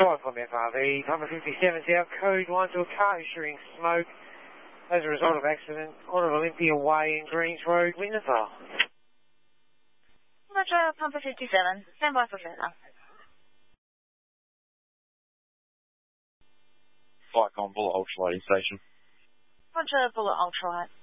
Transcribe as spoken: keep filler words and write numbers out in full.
Five from F R V, Papa fifty-seven South, code one to a car issuing smoke as a result of accident on Olympia Way in Greens Road, Wintervale. Roger, Papa fifty-seven, stand by for further. Flight on Bullet Ultralight station. Roger, Bullet Ultralight.